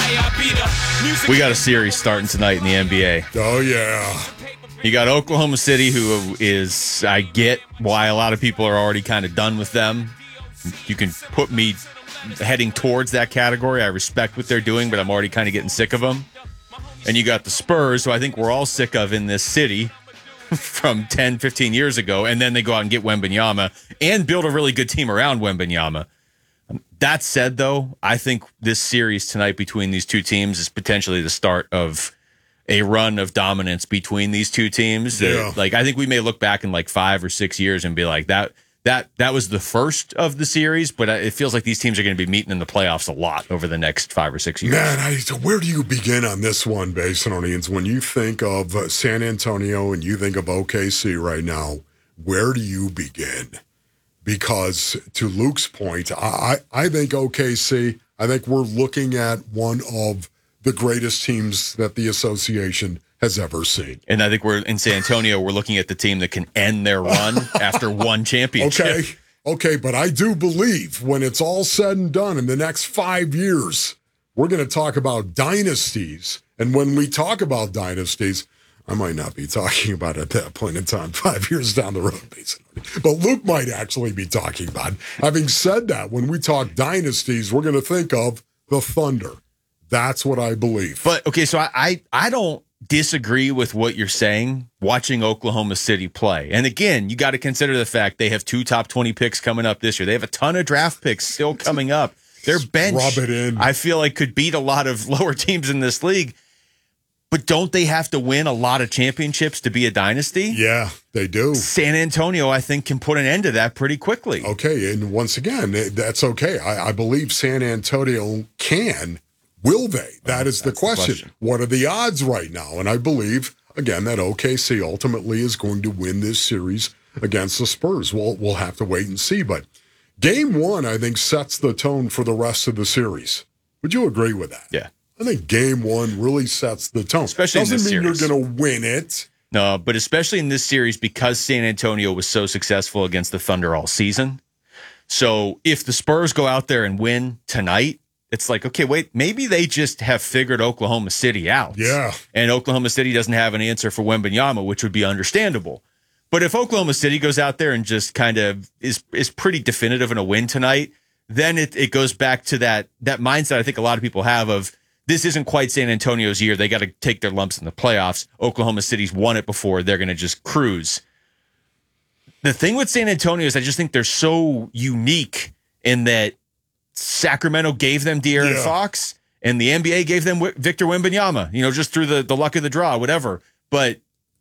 We got a series starting tonight in the NBA. Oh, yeah. You got Oklahoma City, who is, I get why a lot of people are already kind of done with them. You can put me heading towards that category. I respect what they're doing, but I'm already kind of getting sick of them. And you got the Spurs, who I think we're all sick of in this city from 10, 15 years ago. And then they go out and get Wembanyama and build a really good team around Wembanyama. That said, though, I think this series tonight between these two teams is potentially the start of a run of dominance between these two teams. Yeah. Like, I think we may look back in like 5 or 6 years and be like, that was the first of the series, but it feels like these teams are going to be meeting in the playoffs a lot over the next 5 or 6 years. Man, where do you begin on this one, Basinonians? When you think of San Antonio and you think of OKC right now, where do you begin? Because to Luke's point, I think OKC, I think we're looking at one of the greatest teams that the association has ever seen. And I think we're in San Antonio, we're looking at the team that can end their run after one championship. Okay, but I do believe when it's all said and done in the next 5 years, we're going to talk about dynasties. And when we talk about dynasties, I might not be talking about it at that point in time, 5 years down the road, basically. But Luke might actually be talking about it. Having said that, when we talk dynasties, we're going to think of the Thunder. That's what I believe. But, okay, so I don't disagree with what you're saying, watching Oklahoma City play. And again, you got to consider the fact they have 2 top 20 picks coming up this year. They have a ton of draft picks still coming up. Their bench, rub it in. I feel like, could beat a lot of lower teams in this league. But don't they have to win a lot of championships to be a dynasty? Yeah, they do. San Antonio, I think, can put an end to that pretty quickly. Okay, and once again, that's okay. I believe San Antonio can. Will they? That is the question. What are the odds right now? And I believe, again, that OKC ultimately is going to win this series against the Spurs. We'll have to wait and see. But game one, I think, sets the tone for the rest of the series. Would you agree with that? Yeah. I think game one really sets the tone. Especially Doesn't in this mean series. you're going to win it. No, but especially in this series because San Antonio was so successful against the Thunder all season. So if the Spurs go out there and win tonight, it's like, okay, wait, maybe they just have figured Oklahoma City out. Yeah. And Oklahoma City doesn't have an answer for Wembanyama, which would be understandable. But if Oklahoma City goes out there and just kind of is pretty definitive in a win tonight, then it goes back to that mindset I think a lot of people have of, this isn't quite San Antonio's year. They got to take their lumps in the playoffs. Oklahoma City's won it before. They're going to just cruise. The thing with San Antonio is I just think they're so unique in that Sacramento gave them De'Aaron Fox and the NBA gave them Victor Wembanyama, just through the luck of the draw, whatever. But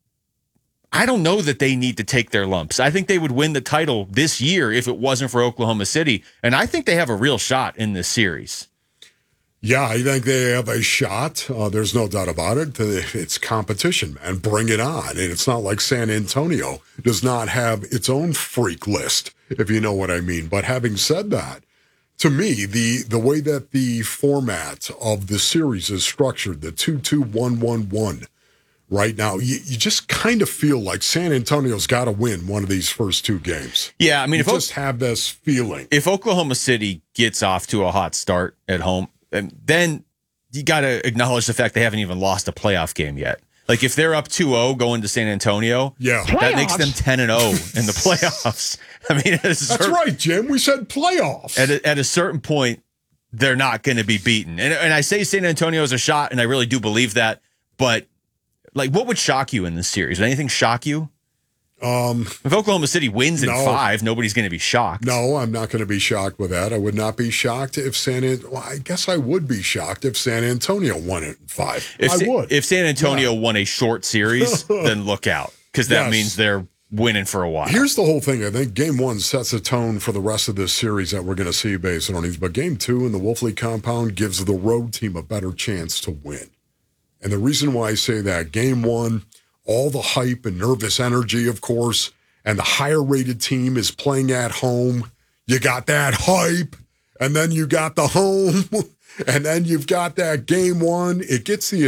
I don't know that they need to take their lumps. I think they would win the title this year if it wasn't for Oklahoma City. And I think they have a real shot in this series. Yeah, I think they have a shot. There's no doubt about it. It's competition, man. Bring it on. And it's not like San Antonio does not have its own freak list, if you know what I mean. But having said that, to me, the way that the format of the series is structured, the 2-2-1-1-1, right now, you just kind of feel like San Antonio's got to win one of these first 2 games. Yeah, I mean, just have this feeling. If Oklahoma City gets off to a hot start at home, then you got to acknowledge the fact they haven't even lost a playoff game yet. Like if they're up 2-0 going to San Antonio, that makes them 10-0 in the playoffs. I mean, that's right, Jim. We said playoffs. At a certain point, they're not going to be beaten. And I say San Antonio is a shot, and I really do believe that. But like, what would shock you in this series? Would anything shock you? If Oklahoma City wins in 5, nobody's going to be shocked. No, I'm not going to be shocked with that. I would not be shocked if I guess I would be shocked if San Antonio won it in 5. I would. If San Antonio won a short series, then look out, because that means they're winning for a while. Here's the whole thing. I think game 1 sets a tone for the rest of this series that we're going to see based on these. But game 2 in the Wolf compound gives the road team a better chance to win. And the reason why I say that, game 1, all the hype and nervous energy, of course, and the higher-rated team is playing at home. You got that hype, and then you got the home, and then you've got that game 1. It gets the